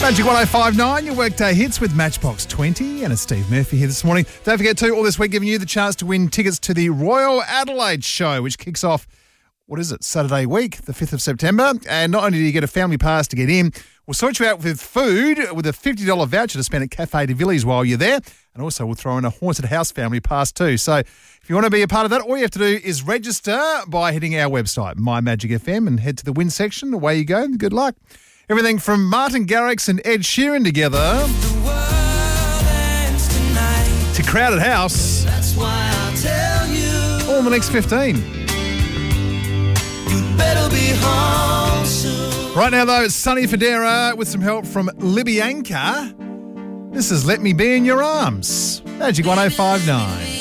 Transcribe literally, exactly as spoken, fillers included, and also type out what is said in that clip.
Magic one oh five nine, your workday hits with Matchbox twenty, and it's Steve Murphy here this morning. Don't forget to, all this week, giving you the chance to win tickets to the Royal Adelaide Show, which kicks off, what is it, Saturday week, the fifth of September. And not only do you get a family pass to get in, we'll sort you out with food with a fifty dollars voucher to spend at Cafe de Villiers while you're there. And also we'll throw in a haunted house family pass too. So if you want to be a part of that, all you have to do is register by hitting our website, My Magic F M, and head to the win section. Away you go. Good luck. Everything from Martin Garrix and Ed Sheeran together to Crowded House. That's why I'll tell you. All in the next fifteen. You better be home soon. Right now, though, it's Sonny Fodera with some help from Libby Anchor. This is Let Me Be in Your Arms. Magic one oh five nine.